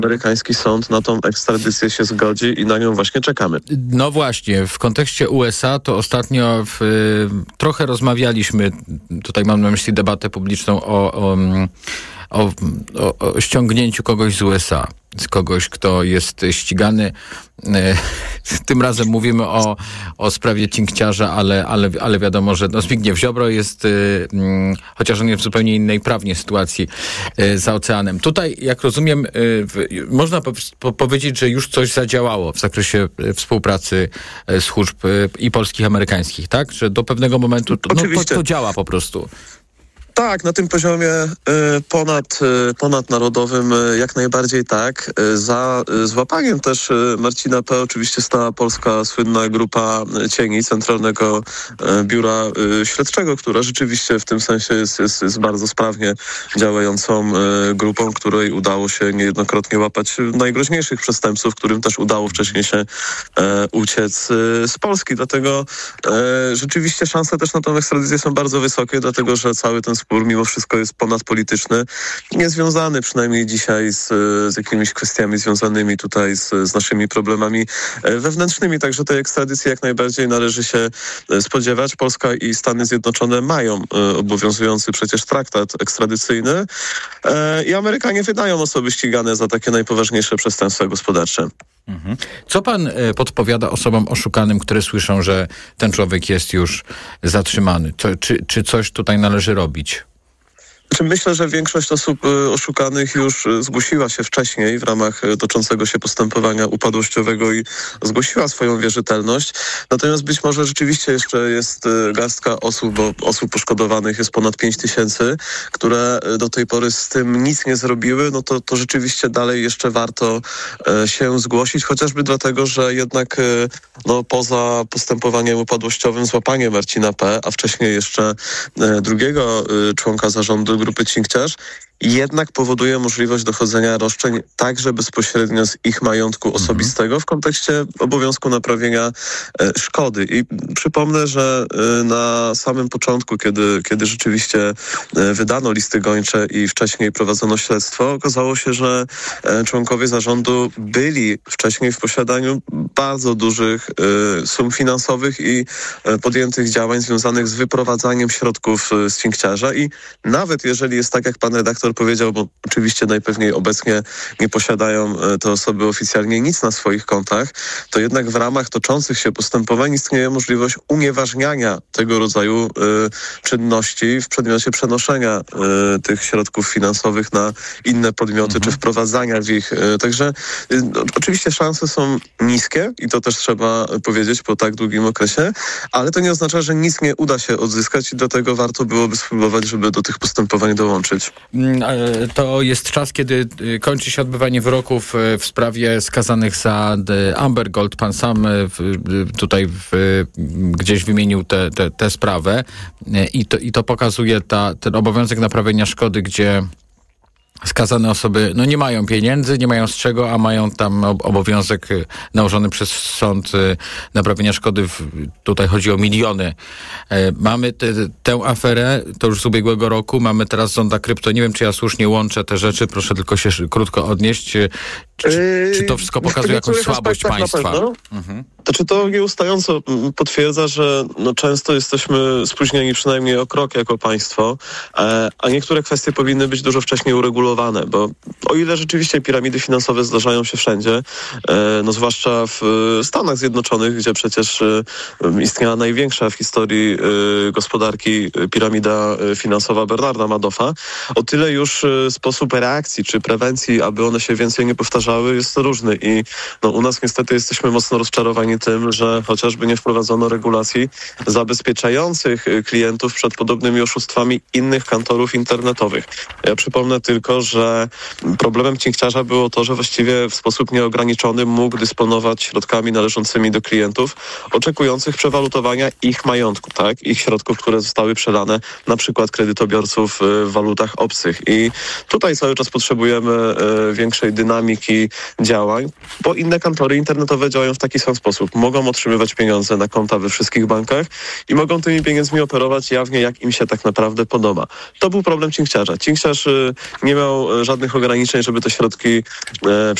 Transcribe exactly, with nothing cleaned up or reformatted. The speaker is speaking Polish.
amerykański sąd na tą ekstradycję się zgodzi i na nią właśnie czekamy. No właśnie, w kontekście U S A to ostatnio w, trochę rozmawialiśmy, tutaj mam na myśli debatę publiczną o, o, o, o, o ściągnięciu kogoś z U S A. Z kogoś, kto jest ścigany. Tym razem mówimy o, o sprawie cinkciarza, ale, ale, ale wiadomo, że no Zbigniew Ziobro jest, hmm, chociaż on jest w zupełnie innej prawnie sytuacji y, za oceanem. Tutaj, jak rozumiem, y, w, można po, po, powiedzieć, że już coś zadziałało w zakresie y, współpracy y, służb y, i polskich, i amerykańskich, tak? Że do pewnego momentu to, no, to, to działa po prostu. Tak, na tym poziomie y, ponad, y, ponadnarodowym y, jak najbardziej tak. Y, za y, złapaniem też y, Marcina P. oczywiście stała polska słynna grupa cieni Centralnego y, Biura y, Śledczego, która rzeczywiście w tym sensie jest, jest, jest bardzo sprawnie działającą y, grupą, której udało się niejednokrotnie łapać najgroźniejszych przestępców, którym też udało wcześniej się y, uciec y, z Polski. Dlatego y, rzeczywiście szanse też na tę ekstradycję są bardzo wysokie, dlatego że cały ten spór mimo wszystko jest ponadpolityczny, niezwiązany przynajmniej dzisiaj z, z jakimiś kwestiami związanymi tutaj z, z naszymi problemami wewnętrznymi. Także tej ekstradycji jak najbardziej należy się spodziewać. Polska i Stany Zjednoczone mają obowiązujący przecież traktat ekstradycyjny i Amerykanie wydają osoby ścigane za takie najpoważniejsze przestępstwa gospodarcze. Mhm. Co pan e, podpowiada osobom oszukanym, które słyszą, że ten człowiek jest już zatrzymany? To, czy, czy coś tutaj należy robić? Myślę, że większość osób oszukanych już zgłosiła się wcześniej w ramach toczącego się postępowania upadłościowego i zgłosiła swoją wierzytelność. Natomiast być może rzeczywiście jeszcze jest garstka osób, bo osób poszkodowanych jest ponad pięć tysięcy, które do tej pory z tym nic nie zrobiły, no to, to rzeczywiście dalej jeszcze warto się zgłosić, chociażby dlatego, że jednak no, poza postępowaniem upadłościowym złapanie Marcina P., a wcześniej jeszcze drugiego członka zarządu grupy Cinkciarz, jednak powoduje możliwość dochodzenia roszczeń także bezpośrednio z ich majątku osobistego w kontekście obowiązku naprawienia e, szkody. I przypomnę, że e, na samym początku, kiedy, kiedy rzeczywiście e, wydano listy gończe i wcześniej prowadzono śledztwo, okazało się, że e, członkowie zarządu byli wcześniej w posiadaniu bardzo dużych e, sum finansowych i e, podjętych działań związanych z wyprowadzaniem środków e, z Cinkciarza i nawet jeżeli jest tak, jak pan redaktor powiedział, bo oczywiście najpewniej obecnie nie posiadają te osoby oficjalnie nic na swoich kontach, to jednak w ramach toczących się postępowań istnieje możliwość unieważniania tego rodzaju y, czynności w przedmiocie przenoszenia y, tych środków finansowych na inne podmioty, mhm. czy wprowadzania w ich. Y, także y, oczywiście szanse są niskie i to też trzeba powiedzieć po tak długim okresie, ale to nie oznacza, że nic nie uda się odzyskać i dlatego warto byłoby spróbować, żeby do tych postępowań dołączyć. To jest czas, kiedy kończy się odbywanie wyroków w sprawie skazanych za Amber Gold. Pan sam tutaj w, gdzieś wymienił tę sprawę i to, i to pokazuje ta, ten obowiązek naprawienia szkody, gdzie skazane osoby no nie mają pieniędzy, nie mają z czego, a mają tam obowiązek nałożony przez sąd naprawienia szkody. Tutaj chodzi o miliony. Mamy te, tę aferę, to już z ubiegłego roku, mamy teraz Zonda Krypto. Nie wiem, czy ja słusznie łączę te rzeczy, proszę tylko się krótko odnieść. Czy, czy to wszystko pokazuje jakąś słabość państwa? Mhm. Znaczy to nieustająco potwierdza, że no często jesteśmy spóźnieni przynajmniej o krok jako państwo, a niektóre kwestie powinny być dużo wcześniej uregulowane, bo o ile rzeczywiście piramidy finansowe zdarzają się wszędzie, no zwłaszcza w Stanach Zjednoczonych, gdzie przecież istniała największa w historii gospodarki piramida finansowa Bernarda Madoffa, o tyle już sposób reakcji czy prewencji, aby one się więcej nie powtarzały, jest różny i no, u nas niestety jesteśmy mocno rozczarowani tym, że chociażby nie wprowadzono regulacji zabezpieczających klientów przed podobnymi oszustwami innych kantorów internetowych. Ja przypomnę tylko, że problemem Cinkciarza było to, że właściwie w sposób nieograniczony mógł dysponować środkami należącymi do klientów oczekujących przewalutowania ich majątku, tak? Ich środków, które zostały przelane na przykład kredytobiorców w walutach obcych. I tutaj cały czas potrzebujemy większej dynamiki skutki działań, bo inne kantory internetowe działają w taki sam sposób. Mogą otrzymywać pieniądze na konta we wszystkich bankach i mogą tymi pieniędzmi operować jawnie, jak im się tak naprawdę podoba. To był problem cinkciarza. Cinkciarz nie miał żadnych ograniczeń, żeby te środki